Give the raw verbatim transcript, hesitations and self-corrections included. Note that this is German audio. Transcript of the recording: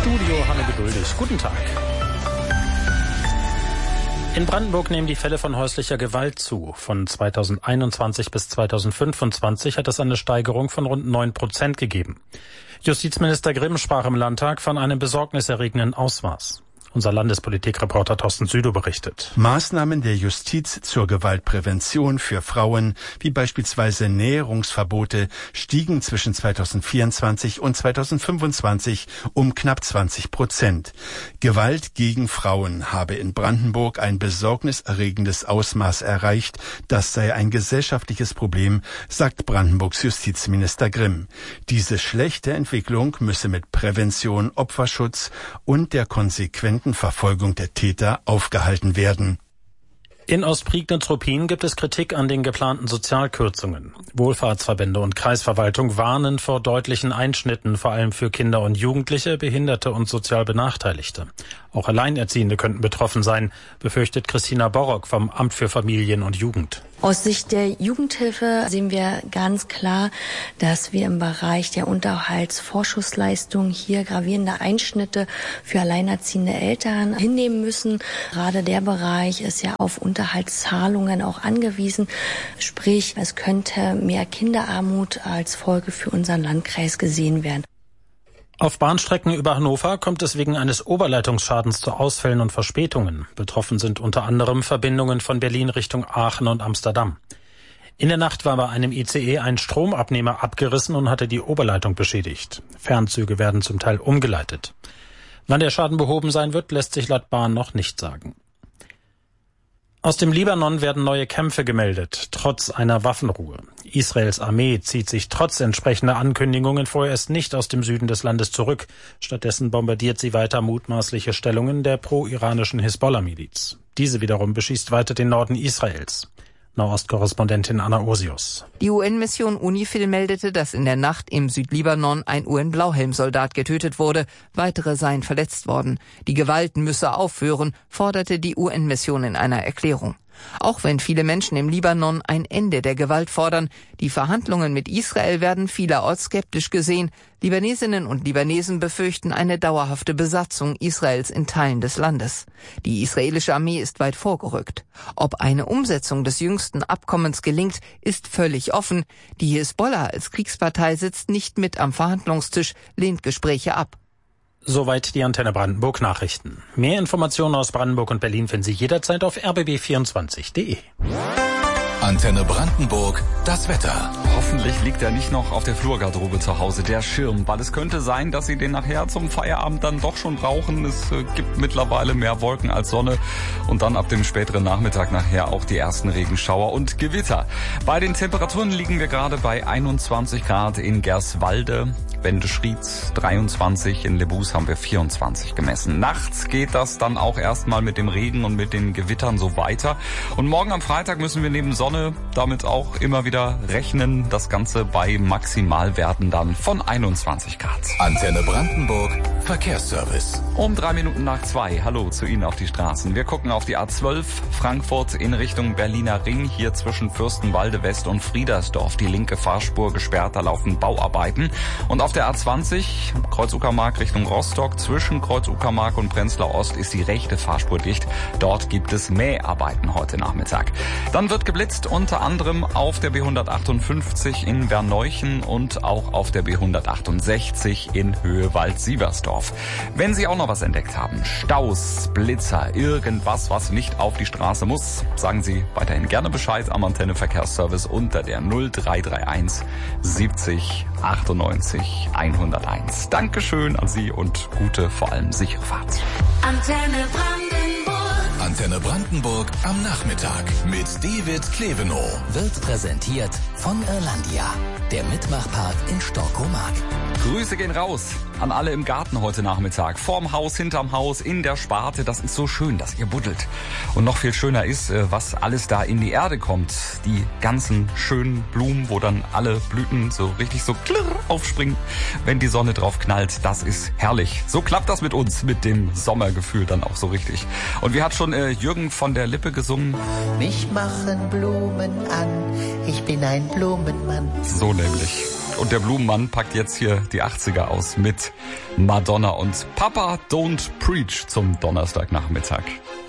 Studio Hanne Geduldig. Guten Tag. In Brandenburg nehmen die Fälle von häuslicher Gewalt zu. Von zweitausendeinundzwanzig bis zweitausendfünfundzwanzig hat es eine Steigerung von rund neun Prozent gegeben. Justizminister Grimm sprach im Landtag von einem besorgniserregenden Ausmaß. Unser Landespolitikreporter Thorsten Südow berichtet. Maßnahmen der Justiz zur Gewaltprävention für Frauen, wie beispielsweise Näherungsverbote, stiegen zwischen zweitausendvierundzwanzig und zweitausendfünfundzwanzig um knapp zwanzig Prozent. Gewalt gegen Frauen habe in Brandenburg ein besorgniserregendes Ausmaß erreicht. Das sei ein gesellschaftliches Problem, sagt Brandenburgs Justizminister Grimm. Diese schlechte Entwicklung müsse mit Prävention, Opferschutz und der konsequenten Verfolgung der Täter aufgehalten werden. In Ostprignitz-Ruppin gibt es Kritik an den geplanten Sozialkürzungen. Wohlfahrtsverbände und Kreisverwaltung warnen vor deutlichen Einschnitten, vor allem für Kinder und Jugendliche, Behinderte und sozial Benachteiligte. Auch Alleinerziehende könnten betroffen sein, befürchtet Christina Borrock vom Amt für Familien und Jugend. Aus Sicht der Jugendhilfe sehen wir ganz klar, dass wir im Bereich der Unterhaltsvorschussleistung hier gravierende Einschnitte für alleinerziehende Eltern hinnehmen müssen. Gerade der Bereich ist ja auf Unterhaltszahlungen auch angewiesen. Sprich, es könnte mehr Kinderarmut als Folge für unseren Landkreis gesehen werden. Auf Bahnstrecken über Hannover kommt es wegen eines Oberleitungsschadens zu Ausfällen und Verspätungen. Betroffen sind unter anderem Verbindungen von Berlin Richtung Aachen und Amsterdam. In der Nacht war bei einem I C E ein Stromabnehmer abgerissen und hatte die Oberleitung beschädigt. Fernzüge werden zum Teil umgeleitet. Wann der Schaden behoben sein wird, lässt sich laut Bahn noch nicht sagen. Aus dem Libanon werden neue Kämpfe gemeldet, trotz einer Waffenruhe. Israels Armee zieht sich trotz entsprechender Ankündigungen vorerst nicht aus dem Süden des Landes zurück. Stattdessen bombardiert sie weiter mutmaßliche Stellungen der pro-iranischen Hisbollah-Miliz. Diese wiederum beschießt weiter den Norden Israels. Nahost-Korrespondentin Anna Ursius. Die U N-Mission UNIFIL meldete, dass in der Nacht im Südlibanon ein U N-Blauhelmsoldat getötet wurde. Weitere seien verletzt worden. Die Gewalt müsse aufhören, forderte die U N-Mission in einer Erklärung. Auch wenn viele Menschen im Libanon ein Ende der Gewalt fordern, die Verhandlungen mit Israel werden vielerorts skeptisch gesehen. Libanesinnen und Libanesen befürchten eine dauerhafte Besatzung Israels in Teilen des Landes. Die israelische Armee ist weit vorgerückt. Ob eine Umsetzung des jüngsten Abkommens gelingt, ist völlig offen. Die Hisbollah als Kriegspartei sitzt nicht mit am Verhandlungstisch, lehnt Gespräche ab. Soweit die Antenne Brandenburg Nachrichten. Mehr Informationen aus Brandenburg und Berlin finden Sie jederzeit auf r b b vierundzwanzig punkt d e. Antenne Brandenburg, das Wetter. Hoffentlich liegt er nicht noch auf der Flurgarderobe zu Hause, der Schirm, weil es könnte sein, dass Sie den nachher zum Feierabend dann doch schon brauchen. Es äh, gibt mittlerweile mehr Wolken als Sonne und dann ab dem späteren Nachmittag nachher auch die ersten Regenschauer und Gewitter. Bei den Temperaturen liegen wir gerade bei einundzwanzig Grad in Gerswalde, Wendeschried dreiundzwanzig, in Lebus haben wir vierundzwanzig gemessen. Nachts geht das dann auch erstmal mit dem Regen und mit den Gewittern so weiter. Und morgen am Freitag müssen wir neben Sonne damit auch immer wieder rechnen. Das Ganze bei Maximalwerten dann von einundzwanzig Grad. Antenne Brandenburg, Verkehrsservice. Um drei Minuten nach zwei. Hallo zu Ihnen auf die Straßen. Wir gucken auf die A zwölf, Frankfurt in Richtung Berliner Ring. Hier zwischen Fürstenwalde West und Friedersdorf. Die linke Fahrspur gesperrt, da laufen Bauarbeiten. Und auf der A zwanzig, Kreuz-Uckermark Richtung Rostock. Zwischen Kreuz-Uckermark und Prenzlau Ost ist die rechte Fahrspur dicht. Dort gibt es Mäharbeiten heute Nachmittag. Dann wird geblitzt, unter anderem auf der B hundertachtundfünfzig in Verneuchen und auch auf der B hundertachtundsechzig in Höhe Wald-Sieversdorf. Wenn Sie auch noch was entdeckt haben, Staus, Blitzer, irgendwas, was nicht auf die Straße muss, sagen Sie weiterhin gerne Bescheid am Antenne Verkehrsservice unter der null drei drei eins siebzig achtundneunzig hunderteins. Dankeschön an Sie und gute, vor allem sichere Fahrt. Antenne Brandenburg. Antenne Brandenburg am Nachmittag mit David Klevenow. Wird präsentiert von Irlandia, der Mitmachpark in Storkomark. Grüße gehen raus an alle im Garten heute Nachmittag. Vorm Haus, hinterm Haus, in der Sparte. Das ist so schön, dass ihr buddelt. Und noch viel schöner ist, was alles da in die Erde kommt. Die ganzen schönen Blumen, wo dann alle Blüten so richtig so klirr aufspringen, wenn die Sonne drauf knallt. Das ist herrlich. So klappt das mit uns, mit dem Sommergefühl dann auch so richtig. Und wie hat schon äh, Jürgen von der Lippe gesungen? Mich machen Blumen an, ich bin ein Blumenmann. So nämlich. Und der Blumenmann packt jetzt hier die achtziger aus mit Madonna und Papa Don't Preach zum Donnerstagnachmittag.